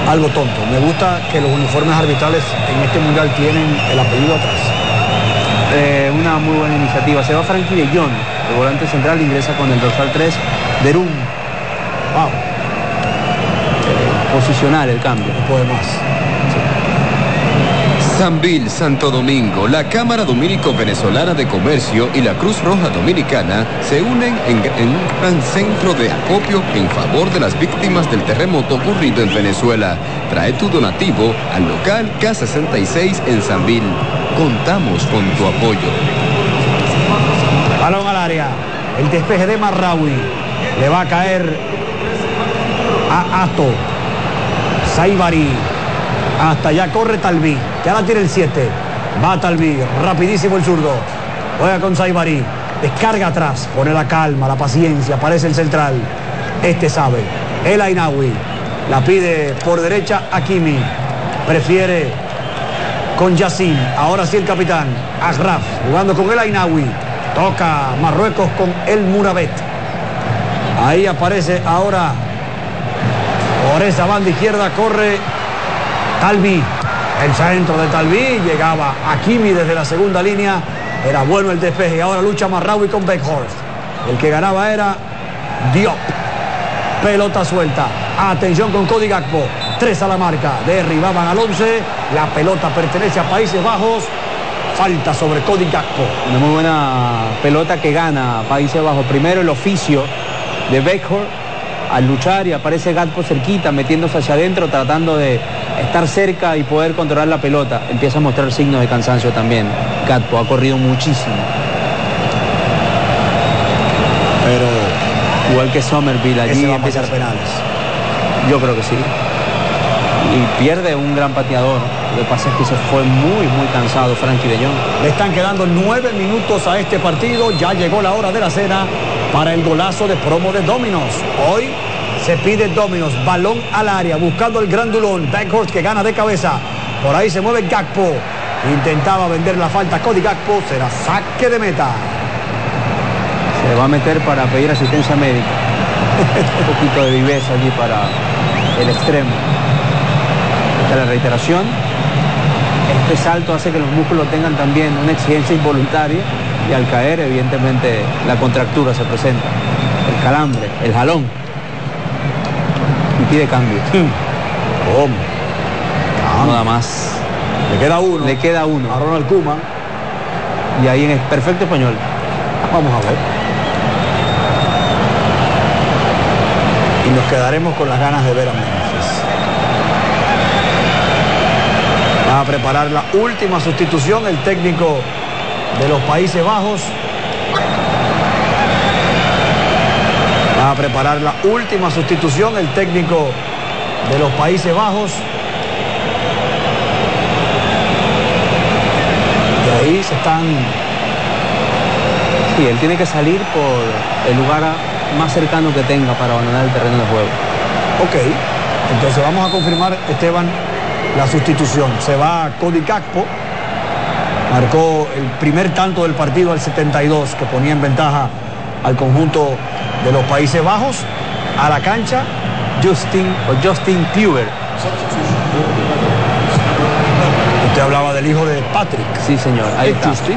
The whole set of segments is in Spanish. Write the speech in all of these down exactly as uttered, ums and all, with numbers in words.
algo tonto. Me gusta que los uniformes arbitrales en este mundial tienen el apellido atrás. Eh, una muy buena iniciativa. Se va Frankie de Jong, el volante central, ingresa con el dorsal tres, Derun. Wow. Eh, posicional el cambio. No puede más. Sambil, Santo Domingo, la Cámara Dominico-Venezolana de Comercio y la Cruz Roja Dominicana se unen en, en un gran centro de acopio en favor de las víctimas del terremoto ocurrido en Venezuela. Trae tu donativo al local K sesenta y seis en Sambil. Contamos con tu apoyo. Balón al área. El despeje de Marraoui. Le va a caer a Ato. Saibari. Hasta allá corre Talví. Ya la tiene el siete. Va Talví. Rapidísimo el zurdo. Juega con Saibari. Descarga atrás. Pone la calma, la paciencia. Aparece el central. Este sabe. El Ainaoui. La pide por derecha Hakimi. Prefiere con Yacine. Ahora sí el capitán. Ashraf. Jugando con el Ainaoui. Toca Marruecos con el Murabet. Ahí aparece ahora. Por esa banda izquierda corre Talví, el centro de Talví, llegaba Hakimi desde la segunda línea, era bueno el despeje, ahora lucha Marraoui con Weghorst, el que ganaba era Diop, pelota suelta, atención con Cody Gakpo, tres a la marca, derribaban al once, la pelota pertenece a Países Bajos, falta sobre Cody Gakpo. Una muy buena pelota que gana Países Bajos, primero el oficio de Weghorst, al luchar y aparece Gakpo cerquita, metiéndose hacia adentro, tratando de estar cerca y poder controlar la pelota. Empieza a mostrar signos de cansancio también. Gakpo ha corrido muchísimo. Pero igual que Somerville, allí va a empieza a pasar penales. Yo creo que sí. Y pierde un gran pateador. Lo que pasa es que se fue muy, muy cansado Frankie de Jong. Le están quedando nueve minutos a este partido. Ya llegó la hora de la cena para el golazo de promo de Dominos. Hoy se pide Dominos. Balón al área, buscando el grandulón. Weghorst que gana de cabeza. Por ahí se mueve Gakpo. Intentaba vender la falta Cody Gakpo. Será saque de meta. Se va a meter para pedir asistencia médica. Un poquito de viveza allí para el extremo. Esta es la reiteración. Este salto hace que los músculos tengan también una exigencia involuntaria y al caer, evidentemente, la contractura se presenta. El calambre, el jalón. Y pide cambio. ¿Cómo? No da más. Le queda uno. Le queda uno. A Ronald Koeman. Y ahí en perfecto español. Vamos a ver. Y nos quedaremos con las ganas de ver a Memphis. Va a preparar la última sustitución el técnico de los Países Bajos. Va a preparar la última sustitución el técnico de los Países Bajos. Y ahí se están... Sí, él tiene que salir por el lugar más cercano que tenga para abandonar el terreno de juego. Ok, entonces vamos a confirmar, Esteban, la sustitución. Se va Cody Gakpo. Marcó el primer tanto del partido al setenta y dos, que ponía en ventaja al conjunto de los Países Bajos. A la cancha, Justin o Justin Kluivert. Usted hablaba del hijo de Patrick. Sí, señor. Ahí está. Justin.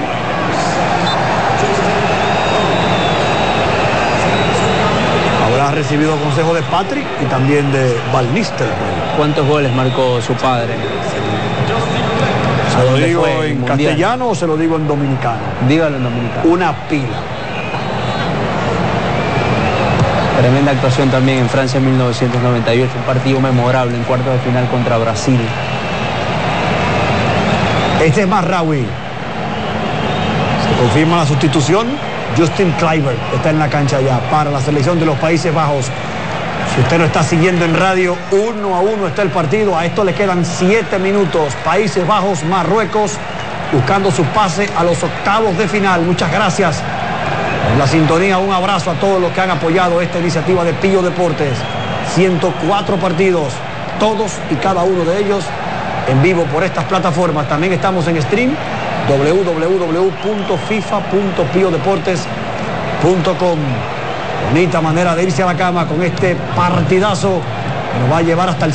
Habrá recibido consejo de Patrick y también de Van Nistelrooy. ¿Cuántos goles marcó su padre? ¿Se lo digo en castellano o se lo digo en dominicano? Dígalo en dominicano. Una pila. Tremenda actuación también en Francia en mil novecientos noventa y ocho, un partido memorable en cuartos de final contra Brasil. Este es Marraoui. Se confirma la sustitución. Justin Kluivert está en la cancha ya para la selección de los Países Bajos. Si usted lo está siguiendo en radio, uno a uno está el partido. A esto le quedan siete minutos. Países Bajos, Marruecos, buscando su pase a los octavos de final. Muchas gracias por la sintonía. Un abrazo a todos los que han apoyado esta iniciativa de Pillo Deportes. ciento cuatro partidos, todos y cada uno de ellos en vivo por estas plataformas. También estamos en stream, w w w punto fifa punto pio deportes punto com. Bonita manera de irse a la cama con este partidazo que nos va a llevar hasta el